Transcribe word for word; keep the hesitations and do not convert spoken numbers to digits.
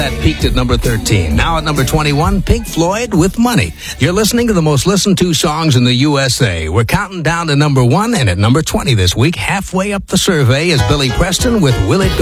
That peaked at number thirteen. Now at number twenty-one, Pink Floyd with Money. You're listening to the most listened to songs in the U S A. We're counting down to number one, and at number twenty this week, halfway up the survey, is Billy Preston with Will It Go